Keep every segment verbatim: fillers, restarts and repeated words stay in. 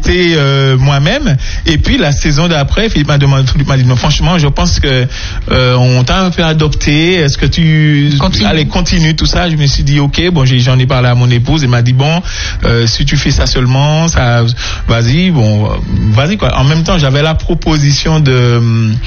j'étais euh, moi-même. Et puis la saison d'après, Philippe m'a demandé, Philippe m'a dit non, franchement, je pense que euh, on t'a un peu adopté. Est-ce que tu continue. allez continue tout ça? Je me suis dit ok. Bon, j'ai, j'en ai parlé à mon épouse. Elle m'a dit bon, euh, si tu fais ça seulement, ça, vas-y, bon, vas-y quoi. En même temps, j'avais la proposition de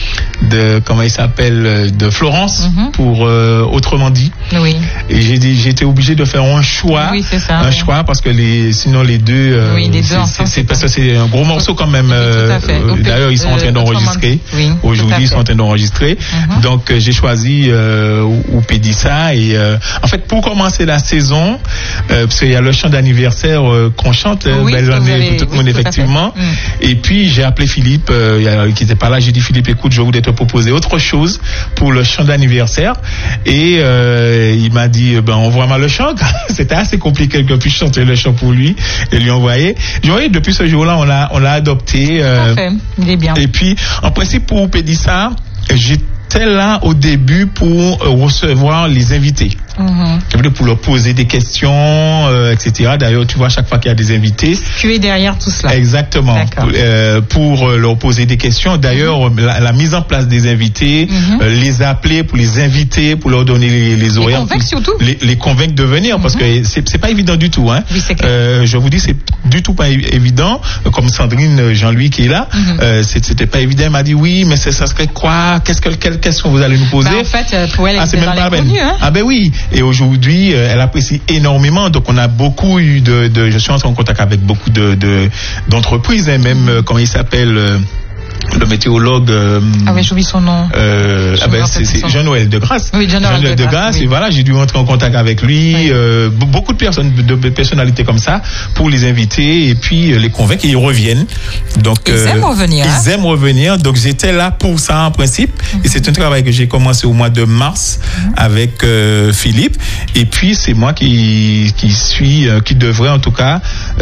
de comment il s'appelle de Florence mm-hmm. pour euh, autrement dit. Oui. Et j'ai dit, j'étais obligé de faire un choix, oui, c'est ça, un oui. choix parce que les, sinon les deux, euh, oui, les deux c'est, ensemble, c'est, c'est parce que c'est un gros morceau quand même. Euh, oui, d'ailleurs, ils sont en train d'enregistrer. Oui, Aujourd'hui, ils sont en train d'enregistrer. Mm-hmm. Donc, euh, j'ai choisi euh, Oupédissa et euh, en fait, pour commencer la saison, euh, parce qu'il y a le chant d'anniversaire euh, qu'on chante, oui, belle année avez, pour tout le oui, monde effectivement. Mm. Et puis j'ai appelé Philippe, euh, qui n'était pas là. J'ai dit Philippe, écoute, je voudrais te proposer autre chose pour le chant d'anniversaire. Et euh, il m'a dit, ben envoie-moi le chant. C'était assez compliqué que je puisse chanter le chant pour lui et lui envoyer. Je voyais depuis ce jour-là, on l'a, on l'a adopté. Euh, Parfait, il est bien. Et puis, en principe, pour Oupédissa, j'étais là au début pour euh, recevoir les invités. Mm-hmm. Pour leur poser des questions, euh, et cetera. D'ailleurs, tu vois, chaque fois qu'il y a des invités. Tu es derrière tout cela. Exactement. Pour, euh, pour leur poser des questions. D'ailleurs, mm-hmm. la, la mise en place des invités, mm-hmm. euh, les appeler pour les inviter, pour leur donner les, les horaires. Les convaincre surtout. Les, les convaincre de venir, mm-hmm. parce que c'est, c'est pas évident du tout, hein. Oui, c'est clair. Euh, je vous dis, c'est du tout pas évident. Comme Sandrine Jean-Louis qui est là, mm-hmm. euh, c'était pas évident. Elle m'a dit oui, mais c'est, ça serait quoi? Qu'est-ce que, quelle question vous allez nous poser? Bah, en fait, pour elle, ah, c'est même pas ben. hein. Ah ben oui. Et aujourd'hui, elle apprécie énormément. Donc, on a beaucoup eu de, de je suis en contact avec beaucoup de, de d'entreprises, hein, même, euh, comment il s'appelle, euh, le météorologue. Euh, ah oui, j'oublie son nom. Euh, ah ben, c'est, c'est Jean-Noël de Grasse. Oui, Jean-Noël Jean-Noël de, de Grasse. Oui. Et voilà, j'ai dû entrer en contact avec lui. Oui. Euh, beaucoup de personnes, de, de personnalités comme ça, pour les inviter et puis euh, les convaincre et ils reviennent. Donc, ils euh, aiment revenir. Ils hein? aiment revenir. Donc, j'étais là pour ça en principe. Mm-hmm. Et c'est un travail que j'ai commencé au mois de mars mm-hmm. avec euh, Philippe. Et puis, c'est moi qui qui suis, euh, qui devrais en tout cas,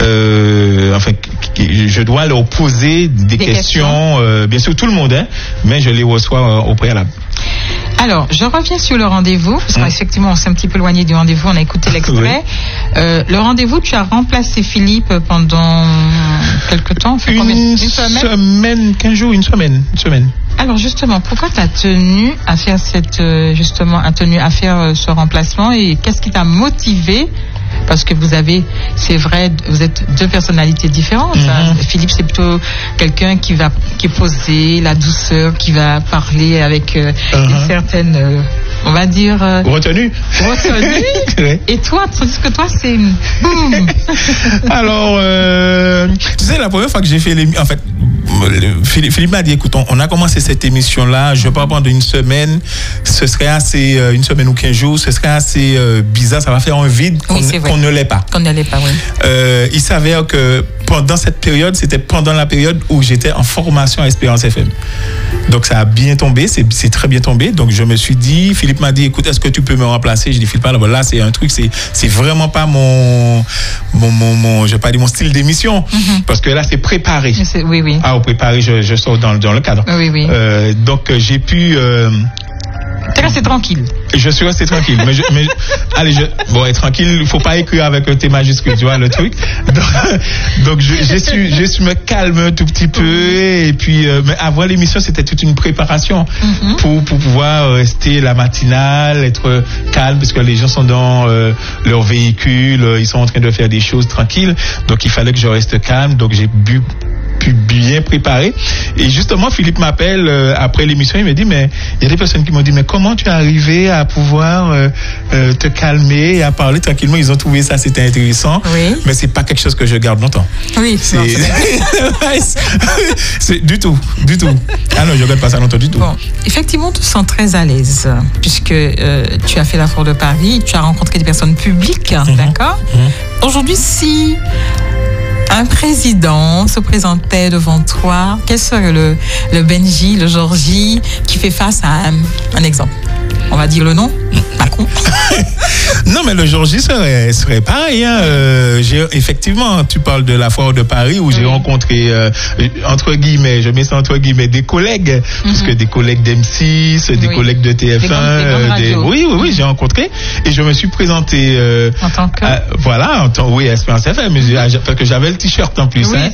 euh, enfin, qui, je dois leur poser des, des questions. questions euh, bien sûr tout le monde, hein, mais je les reçois euh, au préalable. Alors, je reviens sur le rendez-vous, parce qu'effectivement, on s'est un petit peu éloigné du rendez-vous, on a écouté l'extrait. Oui. Euh, le rendez-vous, tu as remplacé Philippe pendant quelque temps, fait une, combien, une semaine semaine, quinze jours, une semaine, une semaine. Alors justement, pourquoi tu as tenu à faire cette, justement, à tenu à faire ce remplacement et qu'est-ce qui t'a motivé? Parce que vous avez, c'est vrai, vous êtes deux personnalités différentes. Mm-hmm. Hein. Philippe, c'est plutôt quelqu'un qui va, qui est posé, la douceur, qui va parler avec euh, uh-huh. une certaine, euh, on va dire, euh, retenue. Retenue. Oui. Et toi, tandis que toi, c'est une boum. Alors, euh, tu sais, la première fois que j'ai fait l'émission, en fait, Philippe, Philippe m'a dit, écoute, on, on a commencé cette émission-là, je vais pas prendre une semaine, ce serait assez, euh, une semaine ou quinze jours, ce serait assez euh, bizarre, ça va faire un vide qu'on, oui, qu'on ne l'est pas. Qu'on ne l'est pas, oui. Euh, il s'avère que pendant cette période, c'était pendant la période où j'étais en formation à Espérance F M. Donc ça a bien tombé, c'est, c'est très bien tombé. Donc je me suis dit, Philippe m'a dit, écoute, est-ce que tu peux me remplacer? Je dis, Philippe, là c'est un truc, c'est, c'est vraiment pas mon, mon, mon, mon je vais pas dire mon style d'émission, mm-hmm. parce que là c'est préparé. C'est, oui, oui. Ah, au préparé, je, je sors dans, dans le cadre. Oui, oui. Euh, donc donc j'ai pu... Euh, T'es resté tranquille. Je suis resté tranquille. Mais, je, mais allez, je, bon, être tranquille, il faut pas écrire avec un T majuscule, tu vois le truc. Donc, donc je, j'ai su, j'ai su me calmer un tout petit peu. Et puis, euh, mais avant l'émission, c'était toute une préparation mm-hmm. pour pour pouvoir rester la matinale, être calme, parce que les gens sont dans euh, leur véhicule, ils sont en train de faire des choses tranquilles. Donc, il fallait que je reste calme. Donc, j'ai bu. Pu bien préparé. Et justement, Philippe m'appelle euh, après l'émission, il me dit, mais il y a des personnes qui m'ont dit, mais comment tu es arrivé à pouvoir euh, euh, te calmer et à parler tranquillement? Ils ont trouvé ça, c'était intéressant. Oui. Mais c'est pas quelque chose que je garde longtemps. Oui, c'est... Non, c'est... c'est du tout, du tout. Ah non, je garde pas ça longtemps du tout. Bon, effectivement, tu te sens très à l'aise, puisque euh, tu as fait la Foire de Paris, tu as rencontré des personnes publiques, mm-hmm. d'accord? Mm-hmm. Aujourd'hui, si un président se présentait devant toi, quel serait le, le Benji, le Georgie qui fait face à un, un exemple? On va dire le nom, Macron. Non, mais le Georgie serait, serait pareil. Hein. Euh, j'ai, effectivement, tu parles de la Foire de Paris où oui. j'ai rencontré, euh, entre guillemets, je mets ça entre guillemets, des collègues, mm-hmm. parce que des collègues d'M six, des oui. collègues de T F un. Des grandes, des grandes des... Oui, oui, oui, j'ai rencontré et je me suis présenté. Euh, en tant que. À, voilà, en tant, oui, Espérance F M, parce que j'avais le t-shirt en plus. Oui, hein.